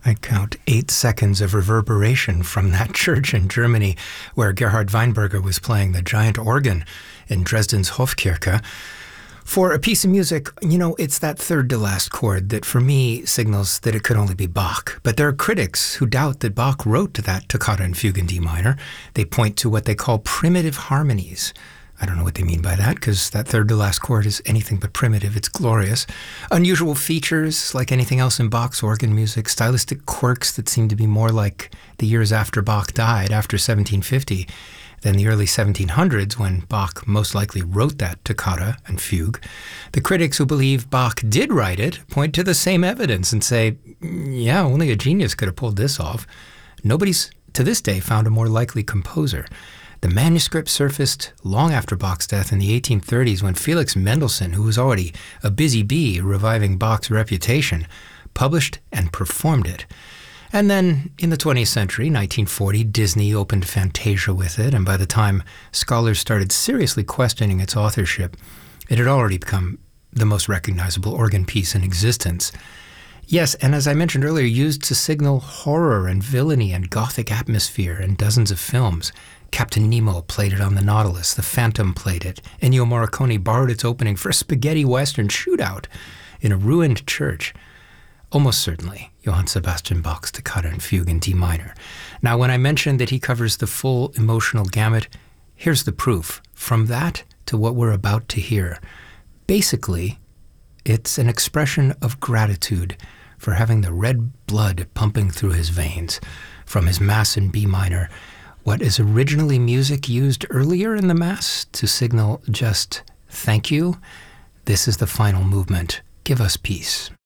I count 8 seconds of reverberation from that church in Germany where Gerhard Weinberger was playing the giant organ in Dresden's Hofkirche. For a piece of music, it's that third to last chord that for me signals that it could only be Bach. But there are critics who doubt that Bach wrote that toccata and fugue in D minor. They point to what they call primitive harmonies. I don't know what they mean by that, because that third to last chord is anything but primitive. It's glorious. Unusual features, like anything else in Bach's organ music, stylistic quirks that seem to be more like the years after Bach died, after 1750, than the early 1700s, when Bach most likely wrote that toccata and fugue. The critics who believe Bach did write it point to the same evidence and say, yeah, only a genius could have pulled this off. Nobody's, to this day, found a more likely composer. The manuscript surfaced long after Bach's death in the 1830s when Felix Mendelssohn, who was already a busy bee reviving Bach's reputation, published and performed it. And then in the 20th century, 1940, Disney opened Fantasia with it, and by the time scholars started seriously questioning its authorship, it had already become the most recognizable organ piece in existence. Yes, and as I mentioned earlier, used to signal horror and villainy and gothic atmosphere in dozens of films. Captain Nemo played it on the Nautilus. The Phantom played it. Ennio Morricone borrowed its opening for a spaghetti western shootout in a ruined church. Almost certainly, Johann Sebastian Bach's toccata and fugue in D minor. Now, when I mentioned that he covers the full emotional gamut, here's the proof. From that to what we're about to hear. Basically, it's an expression of gratitude for having the red blood pumping through his veins. From his Mass in B minor, what is originally music used earlier in the Mass to signal just thank you, this is the final movement. Give us peace.